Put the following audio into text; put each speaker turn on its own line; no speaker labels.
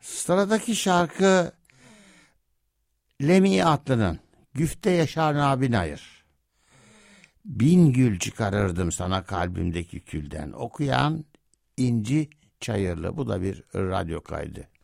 Sıradaki şarkı Lemmi Atlı'nın Güfte Yaşar Nabin Ayır. Bin gül çıkarırdım sana kalbimdeki külden. Okuyan İnci Çayırlı. Bu da bir radyo kaydı.